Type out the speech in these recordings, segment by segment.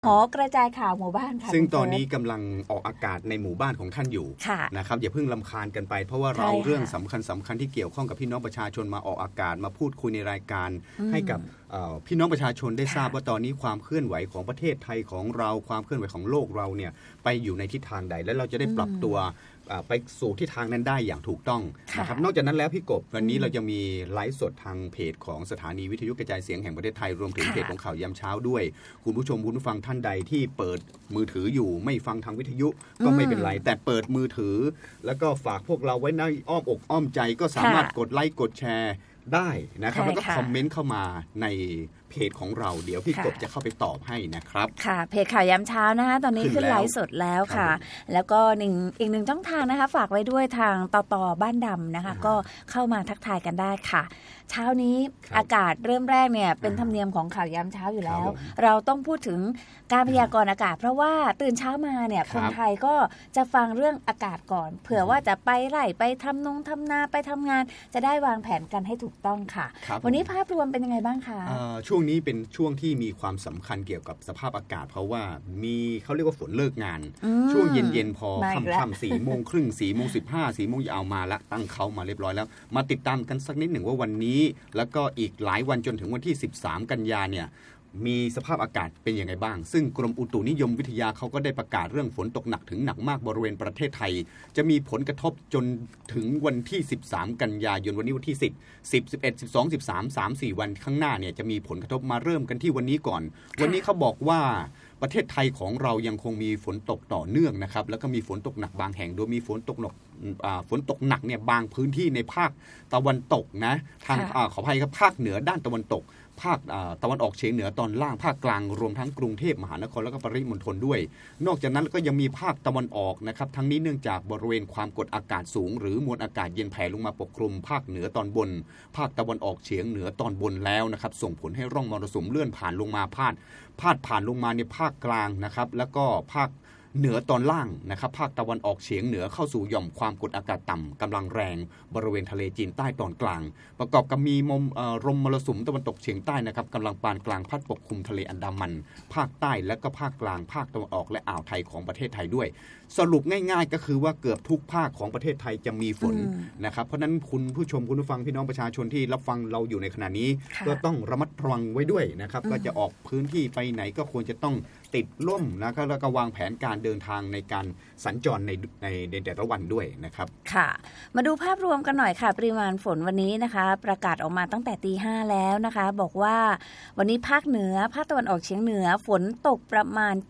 หอกระจายข่าวหมู่บ้านค่ะซึ่งตอนนี้กำลังออกอากาศในหมู่บ้านของท่านอยู่นะครับอย่าเพิ่งรำคาญกันไปเพราะว่าเราเรื่องสำคัญที่เกี่ยวข้องกับพี่น้องประชาชนมาออกอากาศมาพูดคุยในรายการให้กับพี่น้องประชาชนได้ทราบว่าตอนนี้ความเคลื่อนไหวของประเทศไทยของเราความเคลื่อนไหวของโลกเราเนี่ยไปอยู่ในทิศทางใดและเราจะได้ปรับตัวไปสู่ทิศทางนั้นได้อย่างถูกต้องนะครับนอกจากนั้นแล้วพี่กบวันนี้เราจะมีไลฟ์สดทางเพจของสถานีวิทยุกระจายเสียงแห่งประเทศไทยรวมถึงเพจของข่าวยามเช้าด้วยคุณผู้ชมคุณผู้ฟังท่านใดที่เปิดมือถืออยู่ไม่ฟังทางวิทยุก็ไม่เป็นไรแต่เปิดมือถือแล้วก็ฝากพวกเราไว้ในอ้อมอกอ้อมใจก็สามารถกดไลค์กดแชร์ได้นะครับแล้วก็คอมเมนต์เข้ามาในเพจของเราเดี๋ยวพี่กบจะเข้าไปตอบให้นะครับค่ะเพจข่าวยามเช้านะคะตอนนี้ขึ้นไลฟ์สดแล้วค่ะแล้วก็อีกหนึ่งช่องทางนะคะฝากไว้ด้วยทางต่อบ้านดำนะคะก็เข้ามาทักทายกันได้ค่ะเช้านี้อากาศเริ่มแรกเนี่ยเป็นธรรมเนียมของข่าวยามเช้าอยู่แล้วเราต้องพูดถึงการพยากรณ์อากาศเพราะว่าตื่นเช้ามาเนี่ยคนไทยก็จะฟังเรื่องอากาศก่อนเผื่อว่าจะไปไร่ไปทำนาไปทำงานจะได้วางแผนกันให้ถูกต้องค่ะวันนี้ภาพรวมเป็นยังไงบ้างคะช่วงนี้เป็นช่วงที่มีความสำคัญเกี่ยวกับสภาพอากาศเพราะว่ามีเขาเรียกว่าฝนเลิกงานช่วงเย็นๆพอค่ำๆ4 โมงครึ่ง4 โมง 15 4 โมงเอามาละตั้งเขามาเรียบร้อยแล้วมาติดตามกันสักนิดหนึ่งว่าวันนี้แล้วก็อีกหลายวันจนถึงวันที่13 กันยาเนี่ยมีสภาพอากาศเป็นยังไงบ้างซึ่งกรมอุตุนิยมวิทยาเขาก็ได้ประกาศเรื่องฝนตกหนักถึงหนักมากบริเวณประเทศไทยจะมีผลกระทบจนถึงวันที่13 กันยายนวันนี้วันที่10 11 12 13 3-4 วันข้างหน้าเนี่ยจะมีผลกระทบมาเริ่มกันที่วันนี้ก่อนวันนี้เขาบอกว่าประเทศไทยของเรายังคงมีฝนตกต่อเนื่องนะครับแล้วก็มีฝนตกหนักบางแห่งโดยมีฝนตกหนักเนี่ยบางพื้นที่ในภาคตะวันตกนะทางขออภัยครับภาคเหนือด้านตะวันตกภาคตะวันออกเฉียงเหนือตอนล่างภาคกลางรวมทั้งกรุงเทพมหานครและก็ปริมณฑลด้วยนอกจากนั้นก็ยังมีภาคตะวันออกนะครับทั้งนี้เนื่องจากบริเวณความกดอากาศสูงหรือมวลอากาศเย็นแผ่ลงมาปกคลุมภาคเหนือตอนบนภาคตะวันออกเฉียงเหนือตอนบนแล้วนะครับส่งผลให้ร่องมรสุมเลื่อนผ่านลงมาพาดผ่านลงมาในภาคกลางนะครับแล้วก็ภาคเหนือตอนล่างนะครับภาคตะวันออกเฉียงเหนือเข้าสู่หย่อมความกดอากาศต่ำกำลังแรงบริเวณทะเลจีนใต้ตอนกลางประกอบกับมีลมมรสุมตะวันตกเฉียงใต้นะครับกำลังปานกลางพัดปกคลุมทะเลอันดามันภาคใต้และก็ภาคกลางภาคตะวันออกและอ่าวไทยของประเทศไทยด้วยสรุปง่ายๆก็คือว่าเกือบทุกภาคของประเทศไทยจะมีฝนนะครับเพราะนั้นคุณผู้ชมคุณผู้ฟังพี่น้องประชาชนที่รับฟังเราอยู่ในขณะนี้ก็ต้องระมัดระวังไว้ด้วยนะครับก็จะออกพื้นที่ไปไหนก็ควรจะต้องติดร่มนะครับแล้วก็วางแผนการเดินทางในการสัญจรในแต่ละวันด้วยนะครับค่ะมาดูภาพรวมกันหน่อยค่ะปริมาณฝนวันนี้นะคะประกาศออกมาตั้งแต่ตี 5แล้วนะคะบอกว่าวันนี้ภาคเหนือภาคตะวันออกเฉียงเหนือฝนตกประมาณ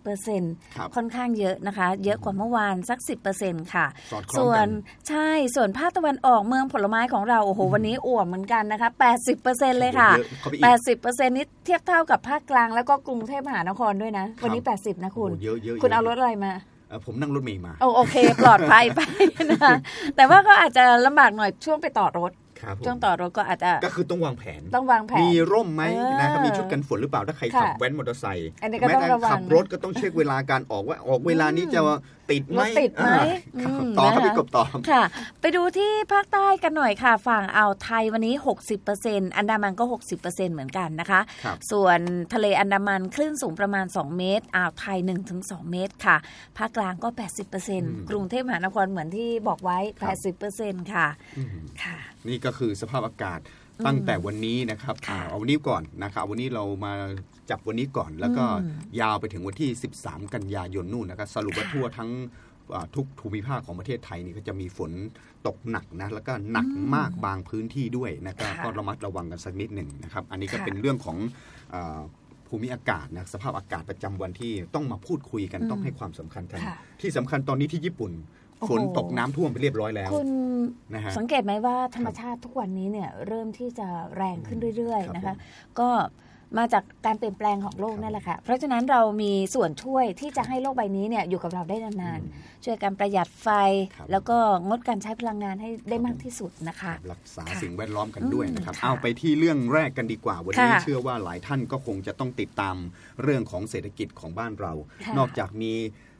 70% ค่อนข้างเยอะนะคะเยอะกว่าเมื่อวานสัก 10% ค่ะส่วนภาคตะวันออกเมืองผลไม้ของเราโอ้โหวันนี้อ่วมเหมือนกันนะคะ 80% เลยค่ะ 80% นี้เทียบเท่ากับภาคกลางแล้วก็กรุงเทพมหานครด้วยนะวันนี้80นะคุณเอารถอะไรมาผมนั่งรถเมล์มาโอเคปลอดภัยไปนะแต่ว่าก็อาจจะลำบากหน่อยช่วงไปต่อรถช่วงต่อรถก็อาจจะก็คือต้องวางแผนมีร่มไหมนะครับมีชุดกันฝนหรือเปล่าถ้าใครขับแว้นมอเตอร์ไซค์แม้แต่ขับรถก็ต้องเช็คเวลาการออกว่าออกเวลานี้จะติดไหมต่อครับพี่กบต่อค่ะไปดูที่ภาคใต้กันหน่อยค่ะฝั่งอ่าวไทยวันนี้ 60% อันดามันก็ 60% เหมือนกันนะคะส่วนทะเลอันดามันคลื่นสูงประมาณ2เมตรอ่าวไทย 1-2 เมตรค่ะภาคกลางก็ 80% กรุงเทพมหานครเหมือนที่บอกไว้ 80% ค่ะค่ะนี่ก็คือสภาพอากาศตั้งแต่วันนี้นะครับเอาวันนี้ก่อนนะครับวันนี้เรามาจับวันนี้ก่อนแล้วก็ยาวไปถึงวันที่13 กันยายนนู่นนะครับสรุปว่าทั่วทั้งทุกภูมิภาคของประเทศไทยนี่ก็จะมีฝนตกหนักนะแล้วก็หนักมากบางพื้นที่ด้วยนะครับก็ระมัดระวังกันสักนิดหนึ่งนะครับอันนี้ก็เป็นเรื่องของภูมิอากาศนะสภาพอากาศประจำวันที่ต้องมาพูดคุยกันต้องให้ความสำคัญกันที่สำคัญตอนนี้ที่ญี่ปุ่นฝนตกน้ำท่วมไปเรียบร้อยแล้วคุณสังเกตไหมว่าธรรมชาติทุกวันนี้เนี่ยเริ่มที่จะแรงขึ้นเรื่อยๆนะคะก็มาจากการเปลี่ยนแปลงของโลกนั่นแหละค่ะเพราะฉะนั้นเรามีส่วนช่วยที่จะให้โลกใบนี้เนี่ยอยู่กับเราได้นานๆช่วยกันประหยัดไฟแล้วก็งดการใช้พลังงานให้ได้มากที่สุดนะคะรักษาสิ่งแวดล้อมกันด้วยนะครับเอาไปที่เรื่องแรกกันดีกว่าวันนี้เชื่อว่าหลายท่านก็คงจะต้องติดตามเรื่องของเศรษฐกิจของบ้านเรานอกจากมี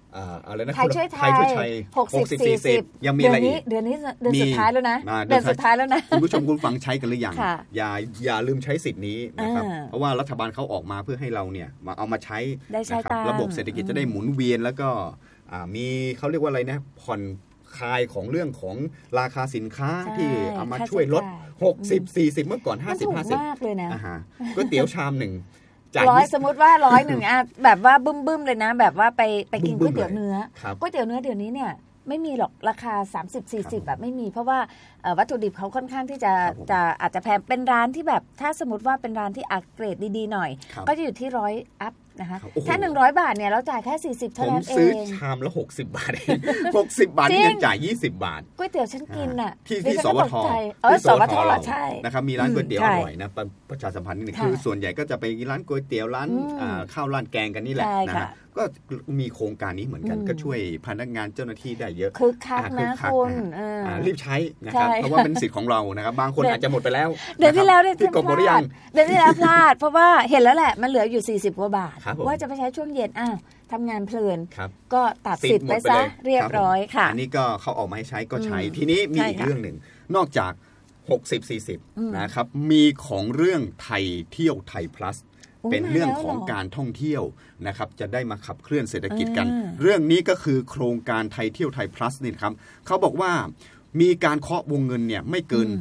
อะไรนะไทยช่วยไทย 60-40ยังมีอะไรอีกเดือนสุดท้ายแล้วนะเดือนสุดท้ายแล้วนะคุณผู้ชมคุณฟังใช้กันหรือยังอย่าลืมใช้สิทธิ์นี้นะครับเพราะว่ารัฐบาลเขาออกมาเพื่อให้เราเนี่ยมาเอามาใช้นะครับระบบเศรษฐกิจจะได้หมุนเวียนแล้วก็มีเขาเรียกว่าอะไรนะผ่อนคลายของเรื่องของราคาสินค้าที่เอามาช่วยลด60-40เมื่อก่อน50-50 มากเลยนะก๋วยเตี๋ยวชามหนึ่ง 100สมมติว่า100อ่ะแบบว่าบึ้มๆเลยนะแบบว่าไปกินก๋วยเตี๋ยวเนื้อก๋วยเตี๋ยวเนื้อเดี๋ยวนี้เนี่ยไม่มีหรอกราคา30-40แบบไม่มีเพราะว่าวัตถุดิบเขาค่อนข้างที่จะอาจจะแพงเป็นร้านที่แบบถ้าสมมติว่าเป็นร้านที่อัปเกรดดีๆหน่อยก็จะอยู่ที่100 อัพนะคะแค่100 บาทเนี่ยเราจ่ายแค่40เท่านั้นเองผมซื้อชามละ60 บาท60 บาทนี่ยังจ่าย20 บาทก๋วยเตี๋ยวฉันกินน่ะที่สวทสวทใช่นะครับมีร้านก๋วยเตี๋ยวอร่อยนะประชาสัมพันธ์นิดนึงคือส่วนใหญ่ก็จะไปร้านก๋วยเตี๋ยวร้านข้าวร้านแกงกันนี่แหละนะก็มีโครงการนี้เหมือนกันก็ช่วยพนักงานเจ้าหน้าที่ได้เยอะคือคักนะคุณรีบใช้นะครับเพราะว่าเป็นสิทธิ์ของเรานะครับบางคนอาจจะหมดไปแล้วเดือนที่แล้วได้กบหมดหรือยังเดือนที่แล้วพลาดเพราะว่าเห็นแล้วแหละมันเหลืออยู่40 กว่าบาทว่าจะไปใช้ช่วงเย็นทำงานเพลินก็ตัดสิทธิ์ไปซะเรียบร้อยค่ะอันนี้ก็เขาออกมาให้ใช้ก็ใช้ทีนี้มีอีกเรื่องหนึ่งนอกจาก60-40นะครับมีของเรื่องไทยเที่ยวไทย plusเป็นเรื่องของการท่องเที่ยวนะครับจะได้มาขับเคลื่อนเศรษฐกิจกันเรื่องนี้ก็คือโครงการไทยเที่ยวไทย plus นี่ครับเขาบอกว่ามีการเคาะวงเงินเนี่ยไม่เกิน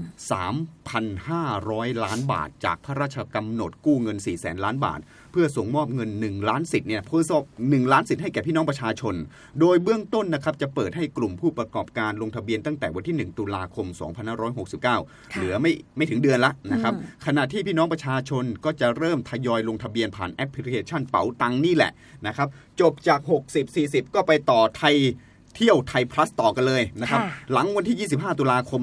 3,500 ล้านบาทจากพระราชกำหนดกู้เงิน 400,000 ล้านบาทเพื่อส่งมอบเงิน1 ล้านสิทธิ์เนี่ยเพื่อส่ง1 ล้านสิทธิ์ให้แก่พี่น้องประชาชนโดยเบื้องต้นนะครับจะเปิดให้กลุ่มผู้ประกอบการลงทะเบียนตั้งแต่วันที่1 ตุลาคม 2569เหลือไม่ถึงเดือนละนะครับขณะที่พี่น้องประชาชนก็จะเริ่มทยอยลงทะเบียนผ่านแอปพลิเคชันเป๋าตังนี่แหละนะครับจบจาก60-40ก็ไปต่อไทยเที่ยวไทย plus ต่อกันเลยนะครับหลังวันที่25 ตุลาคม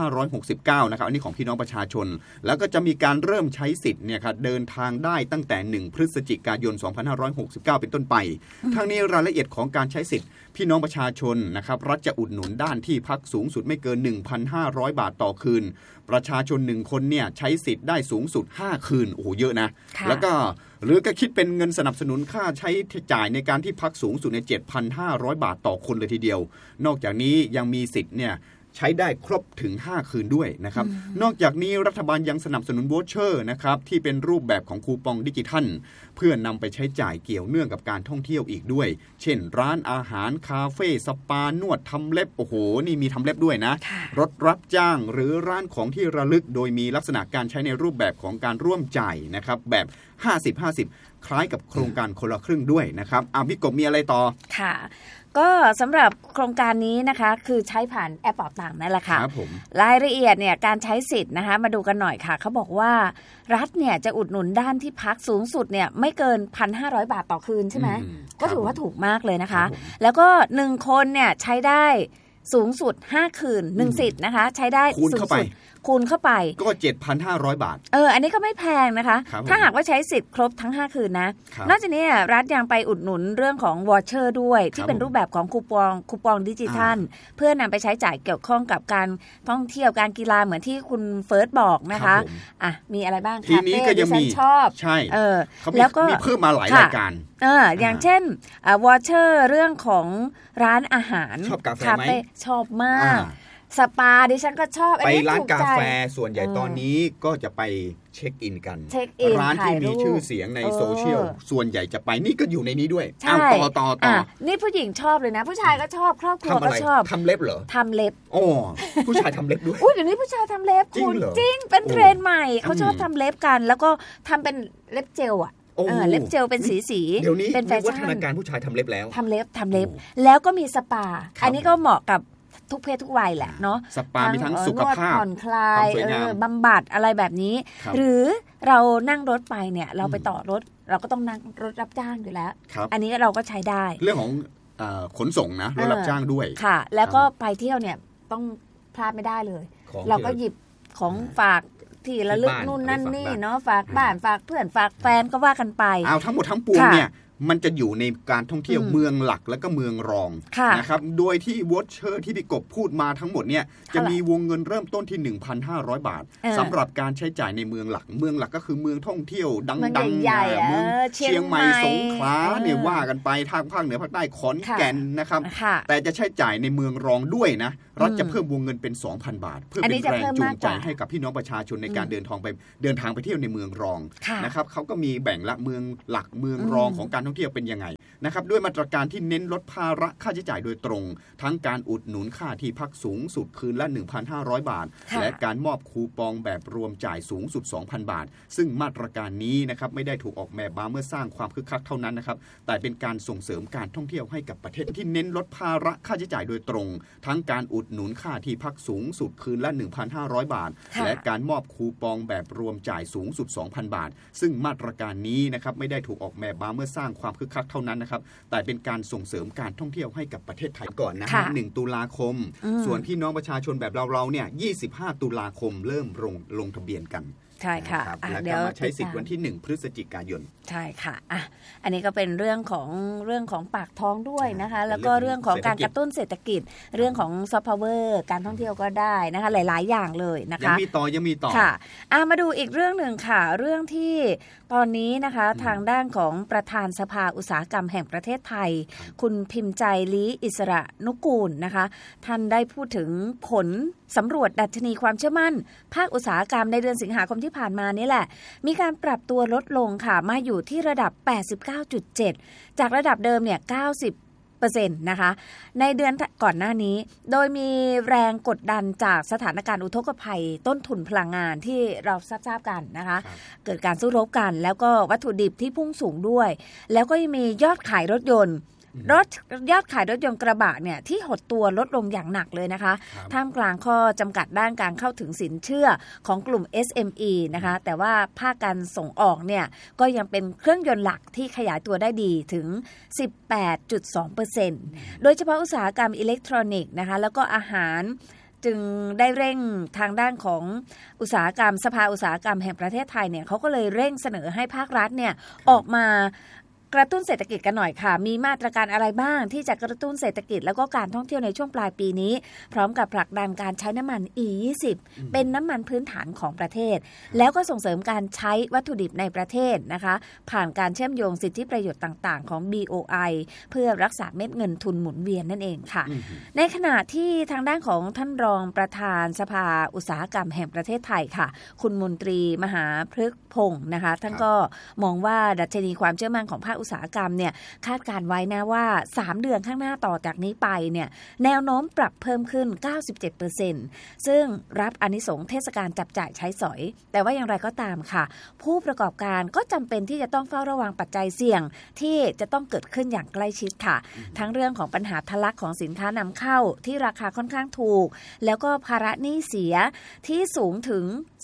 2569นะครับอันนี้ของพี่น้องประชาชนแล้วก็จะมีการเริ่มใช้สิทธิ์เนี่ยครับเดินทางได้ตั้งแต่1 พฤศจิกายน 2569เป็นต้นไปทั้งนี้รายละเอียดของการใช้สิทธิ์พี่น้องประชาชนนะครับรัฐจะอุดหนุนด้านที่พักสูงสุดไม่เกิน 1,500 บาทต่อคืนประชาชน1 คนเนี่ยใช้สิทธิ์ได้สูงสุด5 คืนโอ้โหเยอะนะแล้วก็หรือก็คิดเป็นเงินสนับสนุนค่าใช้จ่ายในการที่พักสูงสุดใน 7,500 บาทต่อคนเลยทีเดียวนอกจากนี้ยังมีสิทธิ์เนี่ยใช้ได้ครบถึง5 คืนด้วยนะครับนอกจากนี้รัฐบาลยังสนับสนุนโวเชอร์นะครับที่เป็นรูปแบบของคูปองดิจิทัลเพื่อนำไปใช้จ่ายเกี่ยวเนื่องกับการท่องเที่ยวอีกด้วยเช่นร้านอาหารคาเฟ่สปานวดทำเล็บโอ้โหนี่มีทำเล็บด้วยนะรถรับจ้างหรือร้านของที่ระลึกโดยมีลักษณะการใช้ในรูปแบบของการร่วมจ่ายนะครับแบบ 50-50 คล้ายกับโครงการคนละครึ่งด้วยนะครับพี่กบมีอะไรต่อค่ะก็สำหรับโครงการนี้นะคะคือใช้ผ่านแอปเป๋าตังค์นั่นแหละค่ะรายละเอียดเนี่ยการใช้สิทธิ์นะคะมาดูกันหน่อยค่ะเขาบอกว่ารัฐเนี่ยจะอุดหนุนด้านที่พักสูงสุดเนี่ยไม่เกิน 1,500 บาทต่อคืนใช่ไหมก็ถือว่าถูกมากเลยนะคะแล้วก็1 คนเนี่ยใช้ได้สูงสุด5 คืน1 สิทธิ์นะคะใช้ได้สูงสุดคูณเข้าไปก็ 7,500 บาทอันนี้ก็ไม่แพงนะคะถ้าหากว่าใช้สิทธิ์ครบทั้ง5 คืนนะนอกจากนี้รัฐยังไปอุดหนุนเรื่องของวอเชอร์ด้วยที่เป็นรูปแบบของคูปองดิจิทัลเพื่อนำไปใช้จ่ายเกี่ยวข้องกับการท่องเที่ยวการกีฬาเหมือนที่คุณเฟิร์สบอกนะคะมีอะไรบ้างทีนี้ก็ยังมีชอบใช่แล้วก็มีเพิ่มมาหลายรายการอย่างเช่นวอเชอร์เรื่องของร้านอาหารชอบกาแฟไหมชอบมากสปาดิฉันก็ชอบไปร้านกาแฟส่วนใหญ่ตอนนี้ก็จะไปเช็คอินกันร้านที่มีชื่อเสียงในโซเชียลส่วนใหญ่จะไปนี่ก็อยู่ในนี้ด้วยต่อนี่ผู้หญิงชอบเลยนะผู้ชายก็ชอบครอบครัวก็ชอบทำเล็บเหรอทำเล็บผู้ชายทำเล็บด้วยเดี๋ยวนี้ผู้ชายทำเล็บคุณจริงเป็นเทรนด์ใหม่เขาชอบทำเล็บกันแล้วก็ทำเป็นเล็บเจลเล็บเจลเป็นสีเดี๋ยวนี้เป็นวัฒนาการผู้ชายทำเล็บแล้วทำเล็บแล้วก็มีสปาอันนี้ก็เหมาะกับทุกเพศทุกวัยแหละเนาะสปามีทั้งสุขภาพผ่อนคลายบำบัดอะไรแบบนี้หรือเรานั่งรถไปเนี่ยเราไปต่อรถเราก็ต้องนั่งรถรับจ้างอยู่แล้วอันนี้เราก็ใช้ได้เรื่องของขนส่งนะรถรับจ้างด้วยค่ะแล้วก็ไปเที่ยวเนี่ยต้องพลาดไม่ได้เลยเราก็หยิบของฝากที่ระลึกนู่นนั่นนี่เนาะฝากบ้านฝากเพื่อนฝากแฟนก็ว่ากันไปทั้งหมดทั้งปวงเนี่ยมันจะอยู่ในการท่องเที่ยวเมืองหลักและก็เมืองรองนะครับโดยที่วอเชอร์ที่พี่กบพูดมาทั้งหมดเนี่ยจะมีวงเงินเริ่มต้นที่ 1,500 บาทสำหรับการใช้จ่ายในเมืองหลักก็คือเมืองท่องเที่ยวดังๆเมืองเชียงใหม่สงขลาเนี่ยว่ากันไปทางภาคเหนือภาคใต้ขอนแก่นนะครับแต่จะใช้จ่ายในเมืองรองด้วยนะรัฐจะเพิ่มวงเงินเป็น 2,000 บาทเพื่อเป็นแรงจูงใจให้กับพี่น้องประชาชนในการเดินทางไปเที่ยวในเมืองรองนะครับเขาก็มีแบ่งละเมืองหลักเมืองรองของการท่องเที่ยวเป็นยังไงนะครับด้วยมาตรการที่เน้นลดภาระค่าใช้จ่ายโดยตรงทั้งการอุดหนุนค่าที่พักสูงสุดคืนละ 1,500 บาทและการมอบคูปองแบบรวมจ่ายสูงสุด 2,000 บาทซึ่งมาตรการนี้นะครับไม่ได้ถูกออกแบบมาเมื่อสร้างความคึกคักเท่านั้นนะครับแต่เป็นการส่งเสริมการท่องเที่ยวให้กับประเทศที่เน้นลดภาระค่าใช้จ่ายโดยตรงทั้งการอุดหนุนค่าที่พักสูงสุดคืนละ 1,500 บาทและการมอบคูปองแบบรวมจ่ายสูงสุด 2,000 บาทซึ่งมาตรการนี้นะครับไม่ได้ถูกออกแบบมาเมื่อสร้างความคึกคักเท่านั้นนะครับแต่เป็นการส่งเสริมการท่องเที่ยวให้กับประเทศไทยก่อนนะ1 ตุลาคมส่วนพี่น้องประชาชนแบบเราเนี่ย25 ตุลาคมเริ่มลงทะเบียนกันใช่ค่ะแล้วก็มาใช้สิทธิ์วันที่1 พฤศจิกายนใช่ค่ะอันนี้ก็เป็นเรื่องของปากท้องด้วยนะคะแล้วก็เรื่องของการกระตุ้นเศรษฐกิจเรื่องของซอฟต์พาวเวอร์การท่องเที่ยวก็ได้นะคะหลายๆอย่างเลยนะคะยังมีต่อค่ะมาดูอีกเรื่องหนึ่งค่ะเรื่องที่ตอนนี้นะคะทางด้านของประธานสภาอุตสาหกรรมแห่งประเทศไทยคุณพิมพ์ใจลี้อิสระนุกูลนะคะท่านได้พูดถึงผลสำรวจดัชนีความเชื่อมั่นภาคอุตสาหกรรมในเดือนสิงหาคมที่ผ่านมานี่แหละมีการปรับตัวลดลงค่ะมาอยู่ที่ระดับ 89.7 จากระดับเดิมเนี่ย 90%นะคะในเดือนก่อนหน้านี้โดยมีแรงกดดันจากสถานการณ์อุทกภัยต้นทุนพลังงานที่เราทราบกันนะคะเกิดการสู้รบกันแล้วก็วัตถุดิบที่พุ่งสูงด้วยแล้วก็ยังมียอดขายรถยนต์ยอดขายรถยนต์กระบะเนี่ยที่หดตัวลดลงอย่างหนักเลยนะคะท่ามกลางข้อจำกัดด้านการเข้าถึงสินเชื่อของกลุ่ม SME นะคะแต่ว่าภาคการส่งออกเนี่ยก็ยังเป็นเครื่องยนต์หลักที่ขยายตัวได้ดีถึง 18.2% โดยเฉพาะอุตสาหกรรมอิเล็กทรอนิกส์นะคะแล้วก็อาหารจึงได้เร่งทางด้านของอุตสาหกรรมสภาอุตสาหกรรมแห่งประเทศไทยเนี่ยเขาก็เลยเร่งเสนอให้ภาครัฐเนี่ยออกมากระตุ้นเศรษฐกิจกันหน่อยค่ะมีมาตรการอะไรบ้างที่จะกระตุ้นเศรษฐกิจแล้วก็การท่องเที่ยวในช่วงปลายปีนี้พร้อมกับผลักดันการใช้น้ำมัน E20 เป็นน้ำมันพื้นฐานของประเทศแล้วก็ส่งเสริมการใช้วัตถุดิบในประเทศนะคะผ่านการเชื่อมโยงสิทธิประโยชน์ต่างๆของ BOI เพื่อรักษาเม็ดเงินทุนหมุนเวียนนั่นเองค่ะในขณะที่ทางด้านของท่านรองประธานสภาอุตสาหกรรมแห่งประเทศไทยค่ะคุณมนตรีมหาพฤกษ์พงศ์นะคะท่านก็มองว่าดัชนีความเชื่อมั่นของภาคอุตสาหกรรมเนี่ยคาดการไว้นะว่า3เดือนข้างหน้าต่อจากนี้ไปเนี่ยแนวโน้มปรับเพิ่มขึ้น 97% ซึ่งรับอานิสงส์เทศกาลจับจ่ายใช้สอยแต่ว่าอย่างไรก็ตามค่ะผู้ประกอบการก็จำเป็นที่จะต้องเฝ้าระวังปัจจัยเสี่ยงที่จะต้องเกิดขึ้นอย่างใกล้ชิดค่ะทั้งเรื่องของปัญหาทะลักของสินค้านำเข้าที่ราคาค่อนข้างถูกแล้วก็ภาระหนี้เสียที่สูงถึง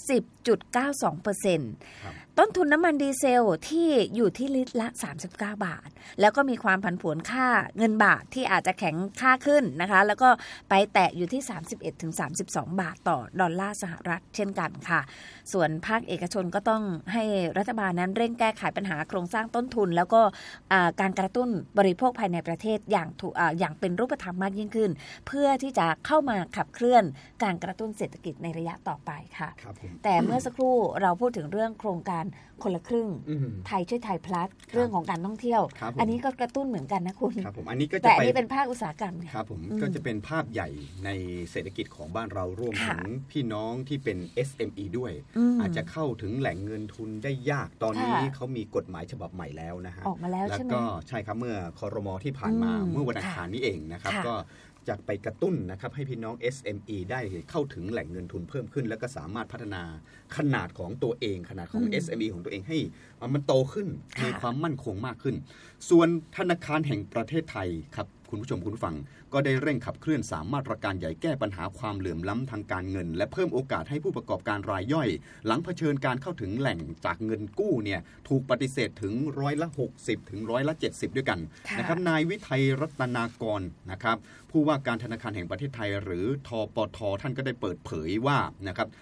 10.92%ต้นทุนน้ำมันดีเซลที่อยู่ที่ลิตรละ39 บาทแล้วก็มีความผันผวนค่าเงินบาทที่อาจจะแข็งค่าขึ้นนะคะแล้วก็ไปแตะอยู่ที่ 31-32 บาทต่อดอลลาร์สหรัฐเช่นกันค่ะส่วนภาคเอกชนก็ต้องให้รัฐบาลนั้นเร่งแก้ไขปัญหาโครงสร้างต้นทุนแล้วก็การกระตุ้นบริโภคภายในประเทศอย่างเป็นรูปธรรมมากยิ่งขึ้นเพื่อที่จะเข้ามาขับเคลื่อนการกระตุ้นเศรษฐกิจในระยะต่อไปค่ะแต่เมื่อสักครู่เราพูดถึงเรื่องโครงการคนละครึ่งไทยช่วยไทยพลัสเรื่องของการท่องเที่ยวอันนี้ก็กระตุ้นเหมือนกันนะคุณครับผมอันนี้ก็จะแต่อันนี้เป็นภาคอุตสาหกรรมครับผมก็จะเป็นภาพใหญ่ในเศรษฐกิจของบ้านเรารวมถึงพี่น้องที่เป็น SME ด้วยอาจจะเข้าถึงแหล่งเงินทุนได้ยากตอนนี้เขามีกฎหมายฉบับใหม่แล้วนะฮะออกมาแล้วใช่ไหมแล้วก็ใช่ครับเมื่อครม.ที่ผ่านมาเมื่อวันอังคารนี้เองนะครับก็จะไปกระตุ้นนะครับให้พี่น้อง SME ได้เข้าถึงแหล่งเงินทุนเพิ่มขึ้นแล้วก็สามารถพัฒนาขนาดของตัวเองขนาดของ SME ของตัวเองให้มันโตขึ้นมีความมั่นคงมากขึ้นส่วนธนาคารแห่งประเทศไทยครับคุณผู้ชมคุณผู้ฟังก็ได้เร่งขับเคลื่อน3มาตรการใหญ่แก้ปัญหาความเหลื่อมล้ำทางการเงินและเพิ่มโอกาสให้ผู้ประกอบการรายย่อยหลังเผชิญการเข้าถึงแหล่งจากเงินกู้เนี่ยถูกปฏิเสธถึง60%ถึง70%ด้วยกันนะครับนายวิทัยรัตนากรนะครับผู้ว่าการธนาคารแห่งประเทศไทยหรือทปท.ท่านก็ได้เปิดเผยว่านะครับ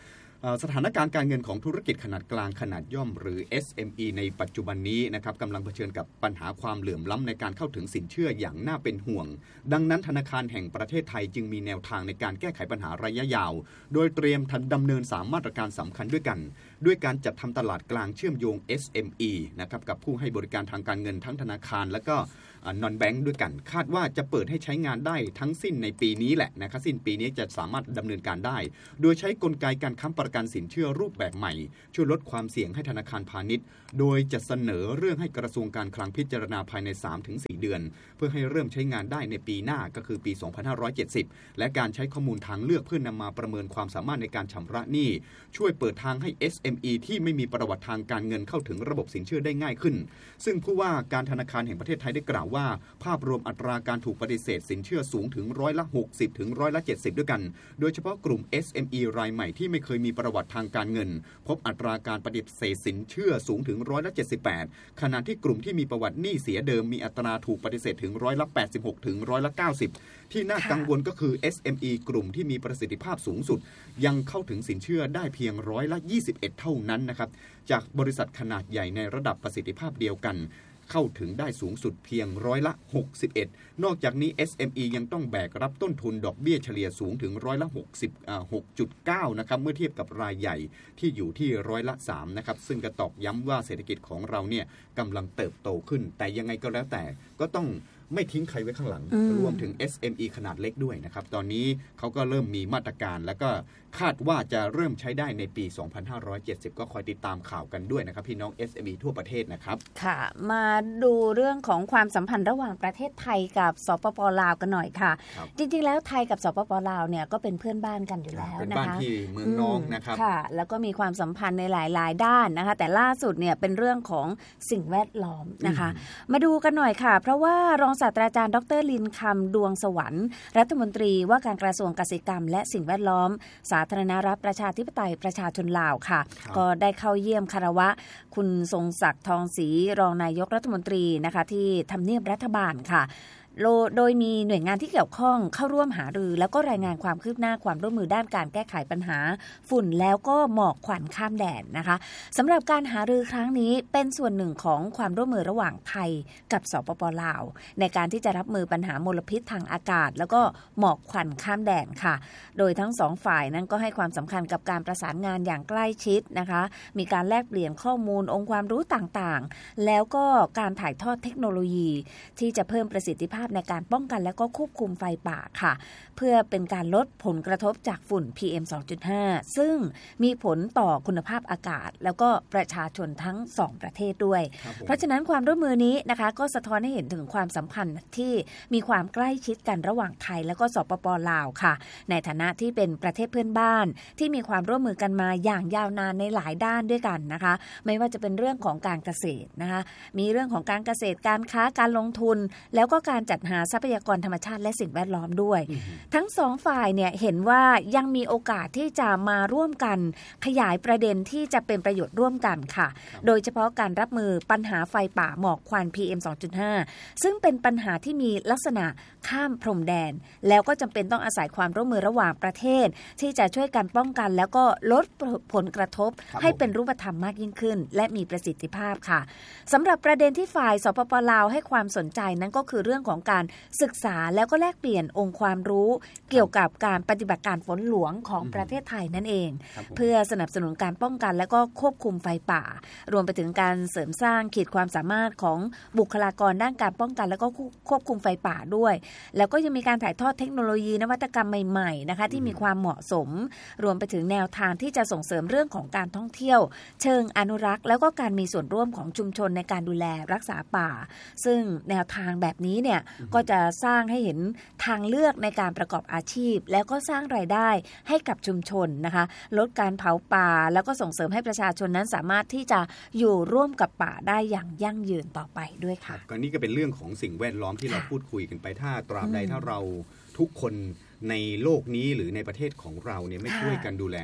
สถานการณ์การเงินของธุรกิจขนาดกลางขนาดย่อมหรือ SME ในปัจจุบันนี้นะครับกำลังเผชิญกับปัญหาความเหลื่อมล้ำในการเข้าถึงสินเชื่ออย่างน่าเป็นห่วงดังนั้นธนาคารแห่งประเทศไทยจึงมีแนวทางในการแก้ไขปัญหาระยะยาวโดยเตรียมดำเนิน3มาตรการสำคัญด้วยกันด้วยการจัดทำตลาดกลางเชื่อมโยง SME นะครับกับผู้ให้บริการทางการเงินทั้งธนาคารและก็นอนแบงค์ด้วยกันคาดว่าจะเปิดให้ใช้งานได้ทั้งสิ้นในปีนี้แหละนะครับสิ้นปีนี้จะสามารถดำเนินการได้โดยใช้กลไกการค้ำประกันสินเชื่อรูปแบบใหม่ช่วยลดความเสี่ยงให้ธนาคารพาณิชย์โดยจะเสนอเรื่องให้กระทรวงการคลังพิจารณาภายใน 3-4 เดือนเพื่อให้เริ่มใช้งานได้ในปีหน้าก็คือปี 2570 และการใช้ข้อมูลทางเลือกเพื่อนำมาประเมินความสามารถในการชำระหนี้ช่วยเปิดทางให้ SME ที่ไม่มีประวัติทางการเงินเข้าถึงระบบสินเชื่อได้ง่ายขึ้นซึ่งผู้ว่าการธนาคารแห่งประเทศไทยได้กล่าวว่าภาพรวมอัตราการถูกปฏิเสธสินเชื่อสูงถึง60%ถึง70%ด้วยกันโดยเฉพาะกลุ่ม SME รายใหม่ที่ไม่เคยมีประวัติทางการเงินพบอัตราการปฏิเสธสินเชื่อสูงถึง78%ขณะที่กลุ่มที่มีประวัติหนี้เสียเดิมมีอัตราถูกปฏิเสธถึง86%ถึง90%ที่น่ากังวลก็คือ SME กลุ่มที่มีประสิทธิภาพสูงสุดยังเข้าถึงสินเชื่อได้เพียง21%เท่านั้นนะครับจากบริษัทขนาดใหญ่ในระดับประสิทธิภาพเดียวกันเข้าถึงได้สูงสุดเพียง61%นอกจากนี้ SME ยังต้องแบกรับต้นทุนดอกเบี้ยเฉลี่ยสูงถึง6.9% นะครับเมื่อเทียบกับรายใหญ่ที่อยู่ที่3%นะครับซึ่งกระตอกย้ำว่าเศรษฐกิจของเราเนี่ยกำลังเติบโตขึ้นแต่ยังไงก็แล้วแต่ก็ต้องไม่ทิ้งใครไว้ข้างหลังรวมถึง SME ขนาดเล็กด้วยนะครับตอนนี้เขาก็เริ่มมีมาตรการแล้วก็คาดว่าจะเริ่มใช้ได้ในปี 2570 ก็คอยติดตามข่าวกันด้วยนะครับพี่น้อง SME ทั่วประเทศนะครับค่ะมาดูเรื่องของความสัมพันธ์ระหว่างประเทศไทยกับสปป.ลาวกันหน่อยค่ะจริงๆแล้วไทยกับสปป.ลาวเนี่ยก็เป็นเพื่อนบ้านกันอยู่แล้วนะคะเป็นบ้านที่เมืองน้องนะครับค่ะแล้วก็มีความสัมพันธ์ในหลายๆด้านนะคะแต่ล่าสุดเนี่ยเป็นเรื่องของสิ่งแวดล้อมนะคะมาดูกันหน่อยค่ะเพราะว่ารองศาสตราจารย์ดร.ลินคำดวงสวรรค์รัฐมนตรีว่าการกระทรวงเกษตรกรรมและสิ่งแวดล้อมสาธารณรัฐประชาธิปไตยประชาชนลาวค่ะก็ได้เข้าเยี่ยมคารวะคุณทรงศักดิ์ทองศรีรองนายกรัฐมนตรีนะคะที่ทำเนียบรัฐบาลค่ะโดยมีหน่วยงานที่เกี่ยวข้องเข้าร่วมหารือแล้วก็รายงานความคืบหน้าความร่วมมือด้านการแก้ไขปัญหาฝุ่นแล้วก็หมอกควันข้ามแดนนะคะสำหรับการหารือครั้งนี้เป็นส่วนหนึ่งของความร่วมมือระหว่างไทยกับสปป.ลาวในการที่จะรับมือปัญหามลพิษทางอากาศแล้วก็หมอกควันข้ามแดนค่ะโดยทั้งสองฝ่ายนั้นก็ให้ความสำคัญกับการประสานงานอย่างใกล้ชิดนะคะมีการแลกเปลี่ยนข้อมูลองค์ความรู้ต่างๆแล้วก็การถ่ายทอดเทคโนโลยีที่จะเพิ่มประสิทธิภาพในการป้องกันและก็ควบคุมไฟป่าค่ะเพื่อเป็นการลดผลกระทบจากฝุ่น PM 2.5 ซึ่งมีผลต่อคุณภาพอากาศแล้วก็ประชาชนทั้ง2ประเทศด้วยเพราะฉะนั้นความร่วมมือนี้นะคะก็สะท้อนให้เห็นถึงความสัมพันธ์ที่มีความใกล้ชิดกันระหว่างไทยและก็สปป.ลาวค่ะในฐานะที่เป็นประเทศเพื่อนบ้านที่มีความร่วมมือกันมาอย่างยาวนานในหลายด้านด้วยกันนะคะไม่ว่าจะเป็นเรื่องของการเกษตรนะคะมีเรื่องของการเกษตรการค้าการลงทุนแล้วก็การจัดหาทรัพยากรธรรมชาติและสิ่งแวดล้อมด้วยทั้งสองฝ่ายเนี่ยเห็นว่ายังมีโอกาสที่จะมาร่วมกันขยายประเด็นที่จะเป็นประโยชน์ร่วมกันค่ะโดยเฉพาะการรับมือปัญหาไฟป่าหมอกควัน PM 2.5 ซึ่งเป็นปัญหาที่มีลักษณะข้ามพรมแดนแล้วก็จำเป็นต้องอาศัยความร่วมมือระหว่างประเทศที่จะช่วยกันป้องกันแล้วก็ลดผลกระทบให้เป็นรูปธรรมมากยิ่งขึ้นและมีประสิทธิภาพค่ะสำหรับประเด็นที่ฝ่ายสปป.ลาวให้ความสนใจนั้นก็คือเรื่องของการศึกษาแล้วก็แลกเปลี่ยนองค์ความรู้เกี่ยวกับการปฏิบัติการฝนหลวงของประเทศไทยนั่นเองเพื่อสนับสนุนการป้องกันและก็ควบคุมไฟป่ารวมไปถึงการเสริมสร้างขีดความสามารถของบุคลากรด้านการป้องกันและก็ควบคุมไฟป่าด้วยแล้วก็ยังมีการถ่ายทอดเทคโนโลยีนวัตกรรมใหม่ๆนะคะที่มีความเหมาะสมรวมไปถึงแนวทางที่จะส่งเสริมเรื่องของการท่องเที่ยวเชิงอนุรักษ์แล้วก็การมีส่วนร่วมของชุมชนในการดูแลรักษาป่าซึ่งแนวทางแบบนี้เนี่ยก็จะสร้างให้เห็นทางเลือกในการประกอบอาชีพแล้วก็สร้างรายได้ให้กับชุมชนนะคะลดการเผาป่าแล้วก็ส่งเสริมให้ประชาชนนั้นสามารถที่จะอยู่ร่วมกับป่าได้อย่างยั่งยืนต่อไปด้วยค่ะก็นี่ก็เป็นเรื่องของสิ่งแวดล้อมที่เราพูดคุยกันไปถ้าตราบใดถ้าเราทุกคนในโลกนี้หรือในประเทศของเราเนี่ยไม่ช่วยกันดูแล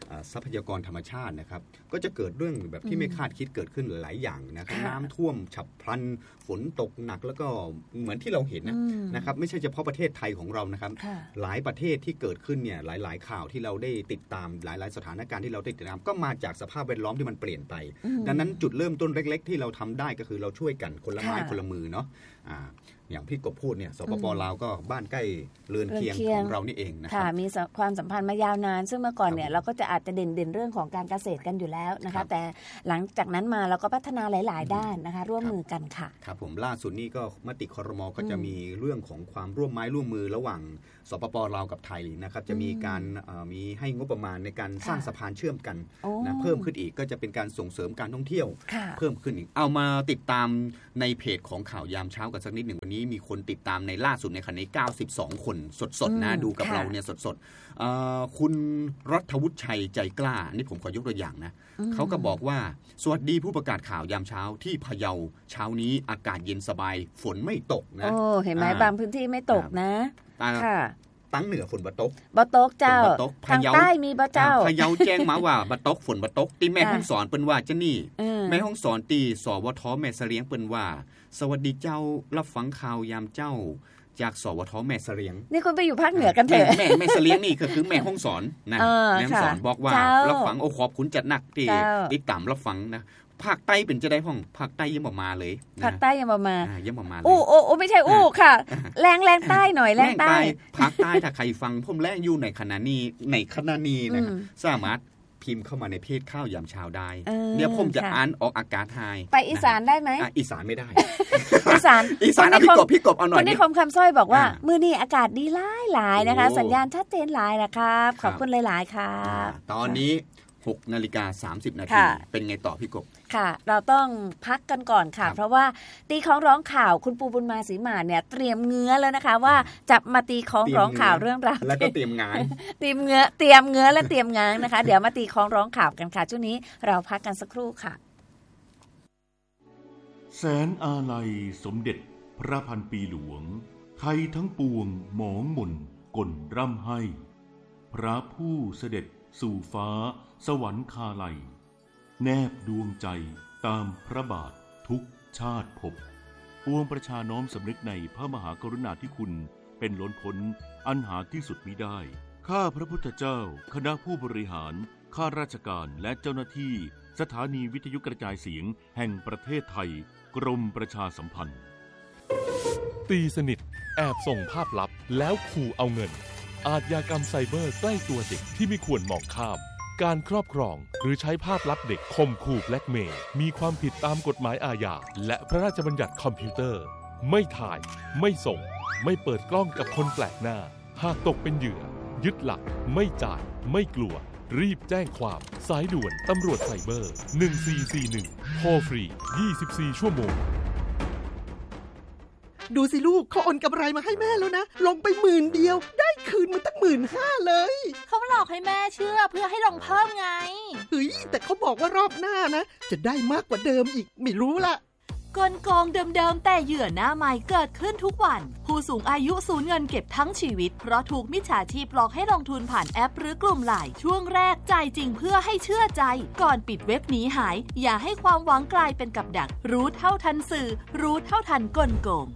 ทรัพยากรธรรมชาตินะครับก็จะเกิดเรื่องแบบที่ไม่คาดคิดเกิดขึ้นหลายอย่างนะครับน้ำท่วมฉับพลันฝนตกหนักแล้วก็เหมือนที่เราเห็นนะครับไม่ใช่เฉพาะประเทศไทยของเรานะครับหลายประเทศที่เกิดขึ้นเนี่ยหลายๆข่าวที่เราได้ติดตามหลายๆสถานการณ์ที่เราได้ติดตามก็มาจากสภาพแวดล้อมที่มันเปลี่ยนไปดังนั้นจุดเริ่มต้นเล็กๆที่เราทำได้ก็คือเราช่วยกันคนละไม้คนละมือเนาะอย่างพี่กบพูดเนี่ยสปป.ลาวก็บ้านใกล้เรือนเคียงของเรานี่เองนะครับมีความสัมพันธ์มายาวนานซึ่งเมื่อก่อนเนี่ยเราก็จะอาจจะเด่นเรื่องของการเกษตรกันอยู่แล้วนะคะแต่หลังจากนั้นมาเราก็พัฒนาหลายๆด้านนะคะร่วมมือกันค่ะครับผมล่าสุดนี้ก็มติครม.ก็จะมีเรื่องของความร่วมไม้ร่วมมือระหว่างสปป.ลาวกับไทยนะครับจะมีการมีให้งบประมาณในการสร้างสะพานเชื่อมกันนะเพิ่มขึ้นอีกก็จะเป็นการส่งเสริมการท่องเที่ยวเพิ่มขึ้นอีกเอามาติดตามในเพจของข่าวยามเช้ากันสักนิดหนึ่งวันนี้มีคนติดตามในล่าสุดในขณะนี้92คนสดๆนะดูกับเราเนี่ยสดๆคุณรัฐวุฒิชัยใจกล้านี่ผมขอยกตัวอย่างนะเขาก็บอกว่าสวัสดีผู้ประกาศข่าวยามเช้าที่พะเยาเช้านี้อากาศเย็นสบายฝนไม่ตกนะเห็นไหมบางพื้นที่ไม่ตกนะค่ะตั้งเหนือฝนบะตกเจ้าทางใต้มีบะเจ้าพะเยาแจ้งมาว่าบะตกฝนบะตกตีแม่ห้องสอนเปิ้นว่าจะนี่แม่ห้องสอนตีสวทแม่เสลียงเปิ้นว่าสวัสดีเจ้ารับฟังข่าวยามเจ้าจากสวทแม่เสลียงนี่คุณไปอยู่ภาคเหนือกันเถอะแม่เสลียงนี่คือแม่ห้องสอนนะแม่ห้องสอนบอกว่ารับฟังขอบคุณจัดหนักที่ติดตามรับฟังนะภาคใต้เป็นจะได้ห้องภาคใต้ยังบ่มาเลยภาคใต้ยังบ่มายังบ่มาเลยไม่ใช่ค่ะแรงใต้หน่อยแรงใต้ภาคใต้ถ้าใครฟังผมแรงอยู่ในขณะนี้นะครับสามารถพิมพ์เข้ามาในเพจข้าวยามเช้าได้เดี๋ยวผมจะอ่านออกอากาศให้ไปอีสานได้ไหมอีสานไม่ได้อีสานพี่กบเอาหน่อยคนที่คมคำสร้อยบอกว่ามื้อนี้อากาศดีหลายนะคะสัญญาณชัดเจนหลายนะครับขอบคุณหลายๆครับตอนนี้6:30 น.เป็นไงต่อพี่กบค่ะเราต้องพักกันก่อนค่ะเพราะว่าตีคล้องร้องข่าวคุณปูบุญมาศรีมาเนี่ยเตรียมเงื้อแล้วนะคะว่าจะมาตีคล้องร้องข่าวเรื่องราวแล้วก็เตรียมงานเตรียมเงื้อและเตรียมงานนะคะเดี๋ยวมาตีคล้องร้องข่าวกันค่ะช่วงนี้เราพักกันสักครู่ค่ะแสนอาลัยสมเด็จพระพันปีหลวงไทยทั้งปวงหมองหม่นก่นร่ำให้พระผู้เสด็จสู่ฟ้าสวรรคาลัยแนบดวงใจตามพระบาททุกชาติภพปวงประชาน้อมสำนึกในพระมหากรุณาธิคุณเป็นล้นพ้นอันหาที่สุดมิได้ข้าพระพุทธเจ้าคณะผู้บริหารข้าราชการและเจ้าหน้าที่สถานีวิทยุกระจายเสียงแห่งประเทศไทยกรมประชาสัมพันธ์ตีสนิทแอบส่งภาพลับแล้วขู่เอาเงินอาชญากรรมไซเบอร์ใกล้ตัวเด็กที่ไม่ควรมองข้ามการครอบครองหรือใช้ภาพลับเด็กข่มขู่แบล็กเมย์มีความผิดตามกฎหมายอาญาและพระราชบัญญัติคอมพิวเตอร์ไม่ถ่ายไม่ส่งไม่เปิดกล้องกับคนแปลกหน้าหากตกเป็นเหยื่อยึดหลักไม่จ่ายไม่กลัวรีบแจ้งความสายด่วนตำรวจไซเบอร์1441โทรฟรี24ชั่วโมงดูสิลูกเขาโอนกำไรมาให้แม่แล้วนะลงไป10,000เดียวได้คืนมาตั้ง 15,000 เลยเขาหลอกให้แม่เชื่อเพื่อให้ลงเพิ่มไงเฮ้ยแต่เขาบอกว่ารอบหน้านะจะได้มากกว่าเดิมอีกไม่รู้ละกลโกงเดิมๆแต่เหยื่อหน้าใหม่เกิดขึ้นทุกวันผู้สูงอายุสูญเงินเก็บทั้งชีวิตเพราะถูกมิจฉาชีพหลอกให้ลงทุนผ่านแอปหรือกลุ่มไลน์ช่วงแรกจ่ายจริงเพื่อให้เชื่อใจก่อนปิดเว็บหนีหายอย่าให้ความหวังกลายเป็นกับดักรู้เท่าทันสื่อรู้เท่าทันกลโกง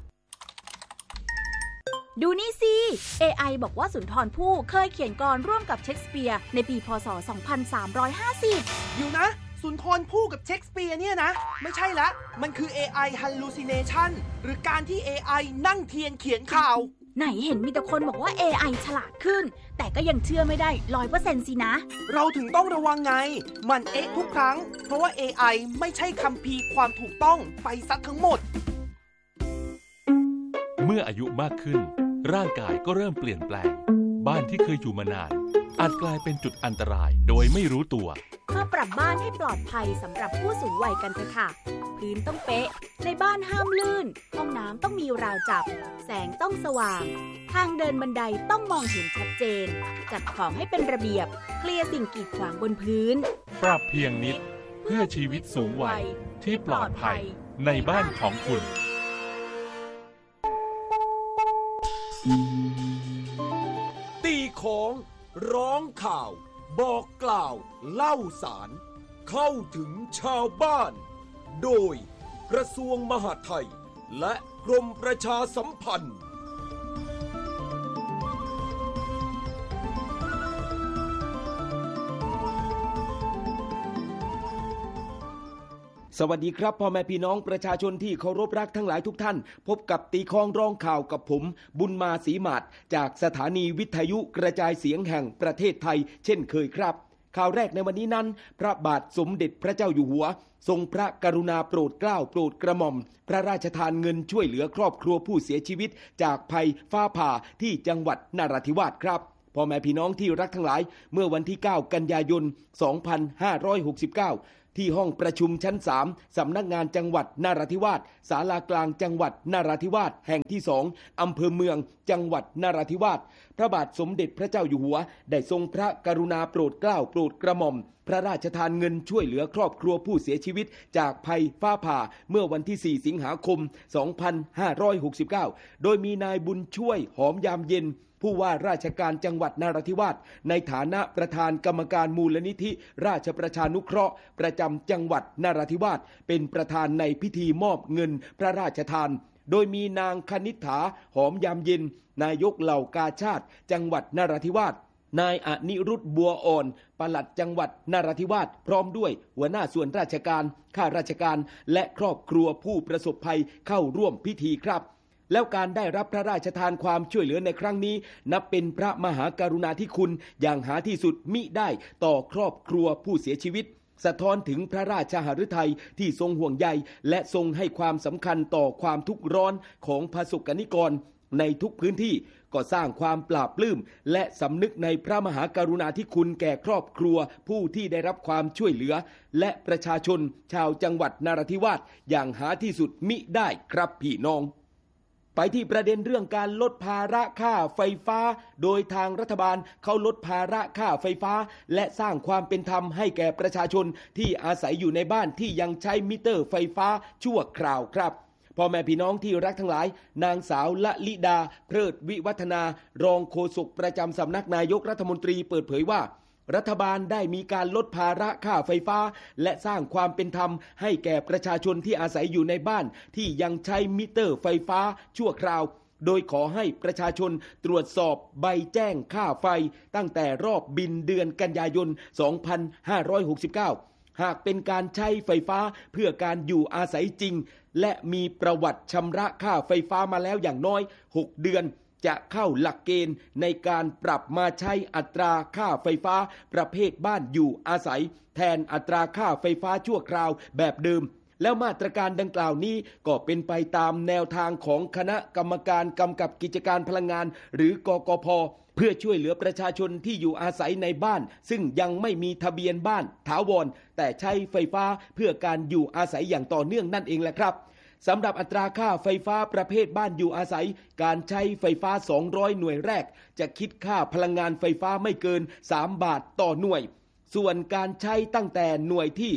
ดูนี่สิ AI บอกว่าสุนทรภู่เคยเขียนกลอนร่วมกับเชคสเปียร์ในปีพ.ศ. 2350 อยู่นะสุนทรภู่กับเชคสเปียร์เนี่ยนะไม่ใช่ละมันคือ AI hallucination หรือการที่ AI นั่งเทียนเขียนข่าวไหนเห็นมีแต่คนบอกว่า AI ฉลาดขึ้นแต่ก็ยังเชื่อไม่ได้ 100% สินะเราถึงต้องระวังไงมันทุกครั้งเพราะว่า AI ไม่ใช่คัมภีร์ความถูกต้องไปซะทั้งหมดเมื่ออายุมากขึ้นร่างกายก็เริ่มเปลี่ยนแปลงบ้านที่เคยอยู่มานานอาจกลายเป็นจุดอันตรายโดยไม่รู้ตัวมาปรับบ้านให้ปลอดภัยสำหรับผู้สูงวัยกันเถอะค่ะพื้นต้องเป๊ะในบ้านห้ามลื่นห้องน้ำต้องมีราวจับแสงต้องสว่างทางเดินบันไดต้องมองเห็นชัดเจนจัดของให้เป็นระเบียบเคลียร์สิ่งกีดขวางบนพื้นปรับเพียงนิดเพื่อชีวิตสูงวัยที่ปลอดภัยในบ้านของคุณตีของร้องข่าวบอกกล่าวเล่าสารเข้าถึงชาวบ้านโดยกระทรวงมหาดไทยและกรมประชาสัมพันธ์สวัสดีครับพ่อแม่พี่น้องประชาชนที่เคารพรักทั้งหลายทุกท่านพบกับตีคองร้องข่าวกับผมบุญมาศรีมาศจากสถานีวิทยุกระจายเสียงแห่งประเทศไทยเช่นเคยครับข่าวแรกในวันนี้นั้นพระบาทสมเด็จพระเจ้าอยู่หัวทรงพระกรุณาโปรดเกล้าโปรดกระหม่อมพระราชทานเงินช่วยเหลือครอบครัวผู้เสียชีวิตจากภัยฟ้าผ่าที่จังหวัดนราธิวาสครับพ่อแม่พี่น้องที่รักทั้งหลายเมื่อวันที่9กันยายน2569ที่ห้องประชุมชั้น3สำนักงานจังหวัดนราธิวาสศาลากลางจังหวัดนราธิวาสแห่งที่2อำเภอเมืองจังหวัดนราธิวาสพระบาทสมเด็จพระเจ้าอยู่หัวได้ทรงพระกรุณาโปรดเกล้าโปรดกระหม่อมพระราชทานเงินช่วยเหลือครอบครัวผู้เสียชีวิตจากภัยฟ้าผ่าเมื่อวันที่4สิงหาคม2569โดยมีนายบุญช่วยหอมยามเย็นผู้ว่าราชการจังหวัดนราธิวาสในฐานะประธานกรรมการมูลนิธิราชประชานุเคราะห์ประจำจังหวัดนราธิวาสเป็นประธานในพิธีมอบเงินพระราชทานโดยมีนางคณิษฐาหอมยามเย็นนายกเหล่ากาชาดจังหวัดนราธิวาสนายอนิรุตบัวอ่อนปลัดจังหวัดนราธิวาสพร้อมด้วยหัวหน้าส่วนราชการข้าราชการและครอบครัวผู้ประสบภัยเข้าร่วมพิธีครับแล้วการได้รับพระราชทานความช่วยเหลือในครั้งนี้นับเป็นพระมหากรุณาธิคุณอย่างหาที่สุดมิได้ต่อครอบครัวผู้เสียชีวิตสะท้อนถึงพระราชหฤทัยที่ทรงห่วงใยและทรงให้ความสำคัญต่อความทุกข์ร้อนของประสบกนิกรในทุกพื้นที่ก็สร้างความปลาบปลื้มและสำนึกในพระมหากรุณาธิคุณแก่ครอบครัวผู้ที่ได้รับความช่วยเหลือและประชาชนชาวจังหวัดนราธิวาสอย่างหาที่สุดมิได้ครับพี่น้องไปที่ประเด็นเรื่องการลดภาระค่าไฟฟ้าโดยทางรัฐบาลเขาลดภาระค่าไฟฟ้าและสร้างความเป็นธรรมให้แก่ประชาชนที่อาศัยอยู่ในบ้านที่ยังใช้มิเตอร์ไฟฟ้าชั่วคราวครับพ่อแม่พี่น้องที่รักทั้งหลายนางสาวละลิดาเพลิดวิวัฒนารองโฆษกประจำสำนักนายกรัฐมนตรีเปิดเผยว่ารัฐบาลได้มีการลดภาระค่าไฟฟ้าและสร้างความเป็นธรรมให้แก่ประชาชนที่อาศัยอยู่ในบ้านที่ยังใช้มิเตอร์ไฟฟ้าชั่วคราวโดยขอให้ประชาชนตรวจสอบใบแจ้งค่าไฟตั้งแต่รอบบินเดือนกันยายน2569หากเป็นการใช้ไฟฟ้าเพื่อการอยู่อาศัยจริงและมีประวัติชำระค่าไฟฟ้ามาแล้วอย่างน้อย6 เดือนจะเข้าหลักเกณฑ์ในการปรับมาใช้อัตราค่าไฟฟ้าประเภทบ้านอยู่อาศัยแทนอัตราค่าไฟฟ้าชั่วคราวแบบเดิมแล้วมาตรการดังกล่าวนี้ก็เป็นไปตามแนวทางของคณะกรรมการกำกับกิจการพลังงานหรือกกพ.เพื่อช่วยเหลือประชาชนที่อยู่อาศัยในบ้านซึ่งยังไม่มีทะเบียนบ้านถาวรแต่ใช้ไฟฟ้าเพื่อการอยู่อาศัยอย่างต่อเนื่องนั่นเองแหละครับสำหรับอัตราค่าไฟฟ้าประเภทบ้านอยู่อาศัยการใช้ไฟฟ้า200หน่วยแรกจะคิดค่าพลังงานไฟฟ้าไม่เกิน3 บาทต่อหน่วยส่วนการใช้ตั้งแต่หน่วยที่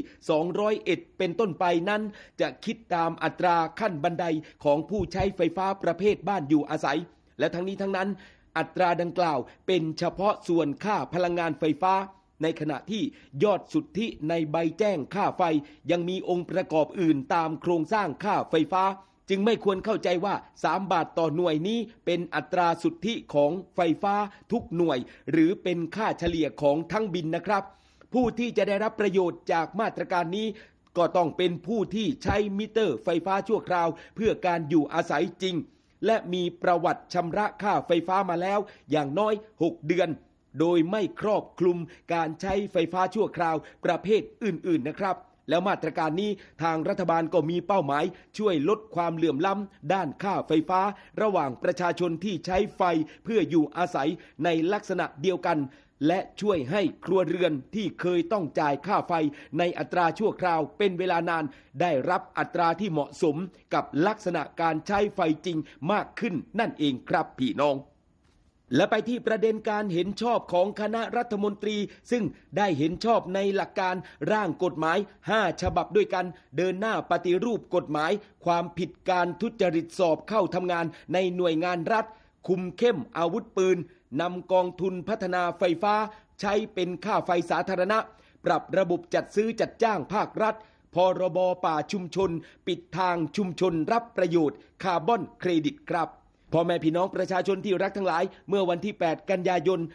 201เป็นต้นไปนั้นจะคิดตามอัตราขั้นบันไดของผู้ใช้ไฟฟ้าประเภทบ้านอยู่อาศัยและทั้งนี้ทั้งนั้นอัตราดังกล่าวเป็นเฉพาะส่วนค่าพลังงานไฟฟ้าในขณะที่ยอดสุทธิในใบแจ้งค่าไฟยังมีองค์ประกอบอื่นตามโครงสร้างค่าไฟฟ้าจึงไม่ควรเข้าใจว่า3 บาทต่อหน่วยนี้เป็นอัตราสุทธิของไฟฟ้าทุกหน่วยหรือเป็นค่าเฉลี่ยของทั้งบินนะครับผู้ที่จะได้รับประโยชน์จากมาตรการนี้ก็ต้องเป็นผู้ที่ใช้มิเตอร์ไฟฟ้าชั่วคราวเพื่อการอยู่อาศัยจริงและมีประวัติชำระค่าไฟฟ้ามาแล้วอย่างน้อย6 เดือนโดยไม่ครอบคลุมการใช้ไฟฟ้าชั่วคราวประเภทอื่นๆนะครับแล้วมาตรการนี้ทางรัฐบาลก็มีเป้าหมายช่วยลดความเหลื่อมล้ำด้านค่าไฟฟ้าระหว่างประชาชนที่ใช้ไฟเพื่ออยู่อาศัยในลักษณะเดียวกันและช่วยให้ครัวเรือนที่เคยต้องจ่ายค่าไฟในอัตราชั่วคราวเป็นเวลานานได้รับอัตราที่เหมาะสมกับลักษณะการใช้ไฟจริงมากขึ้นนั่นเองครับพี่น้องและไปที่ประเด็นการเห็นชอบของคณะรัฐมนตรีซึ่งได้เห็นชอบในหลักการร่างกฎหมาย5 ฉบับด้วยกันเดินหน้าปฏิรูปกฎหมายความผิดการทุจริตสอบเข้าทำงานในหน่วยงานรัฐคุมเข้มอาวุธปืนนำกองทุนพัฒนาไฟฟ้าใช้เป็นค่าไฟสาธารณะปรับระบบจัดซื้อจัดจ้างภาครัฐพรบป่าชุมชนปิดทางชุมชนรับประโยชน์คาร์บอนเครดิตครับพ่อแม่พี่น้องประชาชนที่รักทั้งหลายเมื่อวันที่8กันยายน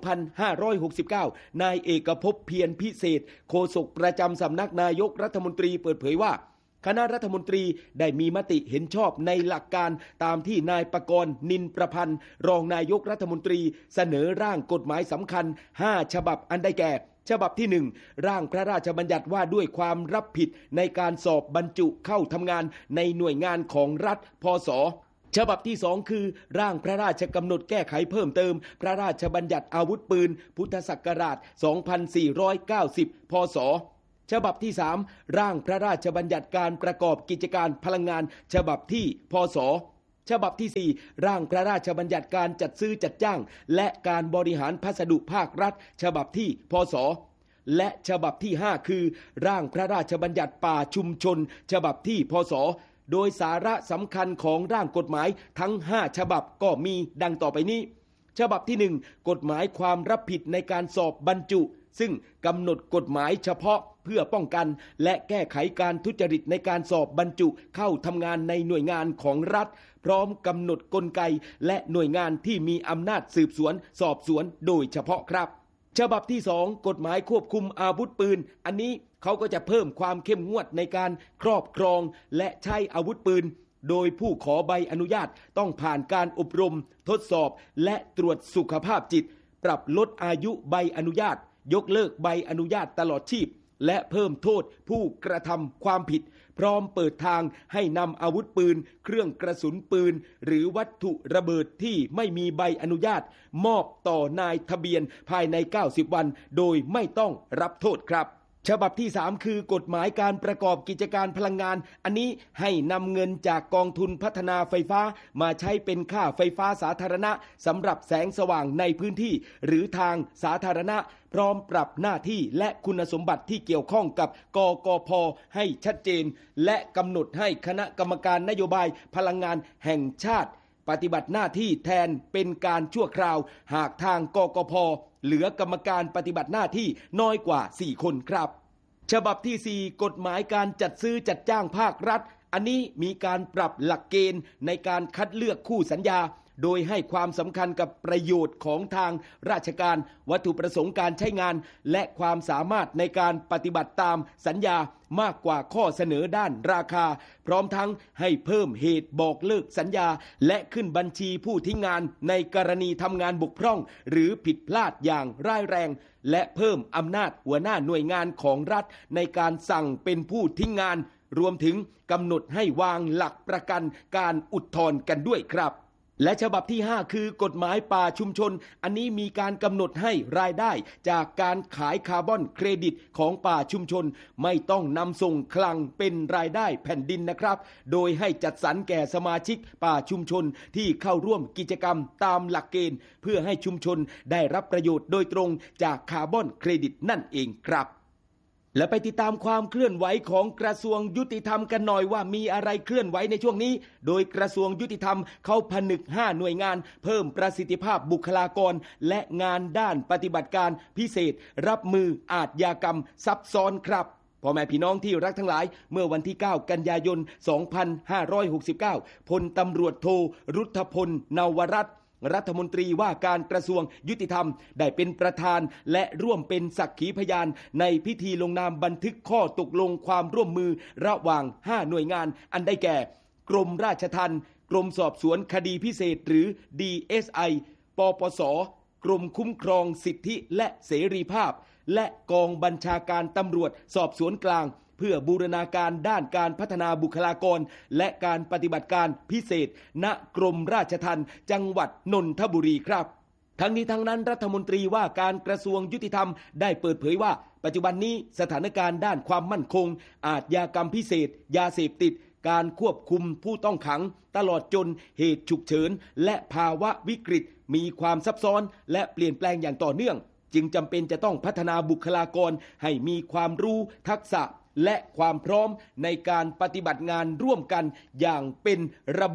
2569นายเอกภพเพียรพิเศษโฆษกประจำสำนักนายกรัฐมนตรีเปิดเผยว่าคณะรัฐมนตรีได้มีมติเห็นชอบในหลักการตามที่นายปกรณ์นินประพันธ์รองนายกรัฐมนตรีเสนอร่างกฎหมายสำคัญ5ฉบับอันได้แก่ฉบับที่1ร่างพระราชบัญญัติว่าด้วยความรับผิดในการสอบบรรจุเข้าทำงานในหน่วยงานของรัฐพศฉบับที่2คือร่างพระราชกำหนดแก้ไขเพิ่มเติมพระราชบัญญัติอาวุธปืนพุทธศักราช2490พศฉบับที่3ร่างพระราชบัญญัติการประกอบกิจการพลังงานฉบับที่พศฉบับที่4ร่างพระราชบัญญัติการจัดซื้อจัดจ้างและการบริหารพัสดุภาครัฐฉบับที่พศและฉบับที่5คือร่างพระราชบัญญัติป่าชุมชนฉบับที่พศโดยสาระสำคัญของร่างกฎหมายทั้ง5ฉบับก็มีดังต่อไปนี้ฉบับที่1กฎหมายความรับผิดในการสอบบรรจุซึ่งกำหนดกฎหมายเฉพาะเพื่อป้องกันและแก้ไขการทุจริตในการสอบบรรจุเข้าทำงานในหน่วยงานของรัฐพร้อมกำหนดกลไกและหน่วยงานที่มีอำนาจสืบสวนสอบสวนโดยเฉพาะครับฉบับที่2กฎหมายควบคุมอาวุธปืนอันนี้เขาก็จะเพิ่มความเข้มงวดในการครอบครองและใช้อาวุธปืนโดยผู้ขอใบอนุญาตต้องผ่านการอบรมทดสอบและตรวจสุขภาพจิตปรับลดอายุใบอนุญาตยกเลิกใบอนุญาตตลอดชีพและเพิ่มโทษผู้กระทำความผิดพร้อมเปิดทางให้นำอาวุธปืนเครื่องกระสุนปืนหรือวัตถุระเบิดที่ไม่มีใบอนุญาตมอบต่อนายทะเบียนภายใน90วันโดยไม่ต้องรับโทษครับฉบับที่3คือกฎหมายการประกอบกิจการพลังงานอันนี้ให้นำเงินจากกองทุนพัฒนาไฟฟ้ามาใช้เป็นค่าไฟฟ้าสาธารณะสำหรับแสงสว่างในพื้นที่หรือทางสาธารณะพร้อมปรับหน้าที่และคุณสมบัติที่เกี่ยวข้องกับกกพ.ให้ชัดเจนและกำหนดให้คณะกรรมการนโยบายพลังงานแห่งชาติปฏิบัติหน้าที่แทนเป็นการชั่วคราวหากทางกกพ.เหลือกรรมการปฏิบัติหน้าที่น้อยกว่า4คนครับฉบับที่4กฎหมายการจัดซื้อจัดจ้างภาครัฐอันนี้มีการปรับหลักเกณฑ์ในการคัดเลือกคู่สัญญาโดยให้ความสำคัญกับประโยชน์ของทางราชการวัตถุประสงค์การใช้งานและความสามารถในการปฏิบัติตามสัญญามากกว่าข้อเสนอด้านราคาพร้อมทั้งให้เพิ่มเหตุบอกเลิกสัญญาและขึ้นบัญชีผู้ทิ้งงานในกรณีทำงานบกพร่องหรือผิดพลาดอย่างร้ายแรงและเพิ่มอำนาจหัวหน้าหน่วยงานของรัฐในการสั่งเป็นผู้ทิ้งงานรวมถึงกำหนดให้วางหลักประกันการอุทธรณ์กันด้วยครับและฉบับที่5คือกฎหมายป่าชุมชนอันนี้มีการกำหนดให้รายได้จากการขายคาร์บอนเครดิตของป่าชุมชนไม่ต้องนำส่งคลังเป็นรายได้แผ่นดินนะครับโดยให้จัดสรรแก่สมาชิกป่าชุมชนที่เข้าร่วมกิจกรรมตามหลักเกณฑ์เพื่อให้ชุมชนได้รับประโยชน์โดยตรงจากคาร์บอนเครดิตนั่นเองครับและไปติดตามความเคลื่อนไหวของกระทรวงยุติธรรมกันหน่อยว่ามีอะไรเคลื่อนไหวในช่วงนี้โดยกระทรวงยุติธรรมเขาผนึก5หน่วยงานเพิ่มประสิทธิภาพบุคลากรและงานด้านปฏิบัติการพิเศษรับมืออาชญากรรมซับซ้อนครับพ่อแม่พี่น้องที่รักทั้งหลายเมื่อวันที่9กันยายน2569พลตำรวจโทรุทธพลนวรัตน์รัฐมนตรีว่าการกระทรวงยุติธรรมได้เป็นประธานและร่วมเป็นสักขีพยานในพิธีลงนามบันทึกข้อตกลงความร่วมมือระหว่าง5หน่วยงานอันได้แก่กรมราชทัณฑ์กรมสอบสวนคดีพิเศษหรือ DSI ปปส.กรมคุ้มครองสิทธิและเสรีภาพและกองบัญชาการตำรวจสอบสวนกลางเพื่อบูรณาการด้านการพัฒนาบุคลากรและการปฏิบัติการพิเศษณกรมราชทัณฑ์จังหวัดนนทบุรีครับทั้งนี้ทั้งนั้นรัฐมนตรีว่าการกระทรวงยุติธรรมได้เปิดเผยว่าปัจจุบันนี้สถานการณ์ด้านความมั่นคงอาชญากรรมพิเศษยาเสพติดการควบคุมผู้ต้องขังตลอดจนเหตุฉุกเฉินและภาวะวิกฤตมีความซับซ้อนและเปลี่ยนแปลงอย่างต่อเนื่องจึงจำเป็นจะต้องพัฒนาบุคลากรให้มีความรู้ทักษะและความพร้อมในการปฏิบัติงานร่วมกันอย่างเป็นระบบ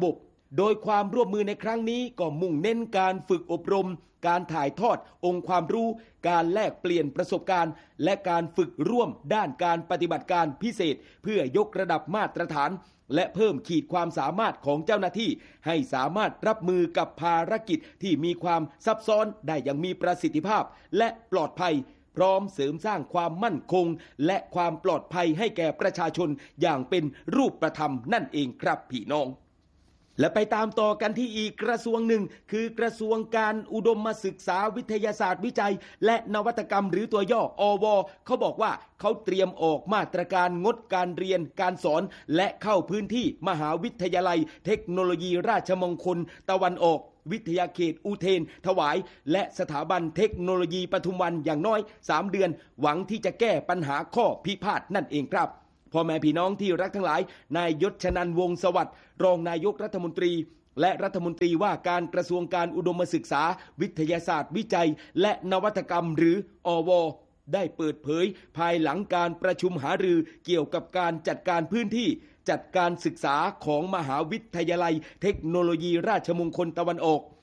โดยความร่วมมือในครั้งนี้ก็มุ่งเน้นการฝึกอบรมการถ่ายทอดองค์ความรู้การแลกเปลี่ยนประสบการณ์และการฝึกร่วมด้านการปฏิบัติการพิเศษเพื่อยกระดับมาตรฐานและเพิ่มขีดความสามารถของเจ้าหน้าที่ให้สามารถรับมือกับภารกิจที่มีความซับซ้อนได้อย่างมีประสิทธิภาพและปลอดภัยพร้อมเสริมสร้างความมั่นคงและความปลอดภัยให้แก่ประชาชนอย่างเป็นรูปธรรมนั่นเองครับพี่น้องและไปตามต่อกันที่อีกกระทรวงหนึ่งคือกระทรวงการอุดมศึกษาวิทยาศาสตร์วิจัยและนวัตกรรมหรือตัวย่ออว.เขาบอกว่าเขาเตรียมออกมาตรการงดการเรียนการสอนและเข้าพื้นที่มหาวิทยาลัยเทคโนโลยีราชมงคลตะวันออกวิทยาเขตอุเทนถวายและสถาบันเทคโนโลยีปทุมวันอย่างน้อย3 เดือนหวังที่จะแก้ปัญหาข้อพิพาทนั่นเองครับพ่อแม่พี่น้องที่รักทั้งหลายนายยศชนันท์วงศ์สวัสดิ์รองนายกรัฐมนตรีและรัฐมนตรีว่าการกระทรวงการอุดมศึกษาวิทยาศาสตร์วิจัยและนวัตกรรมหรืออว.ได้เปิดเผยภายหลังการประชุมหารือเกี่ยวกับการจัดการพื้นที่จัดการศึกษาของมหาวิทยาลัยเทคโนโลยีราชมงคลตะวันออก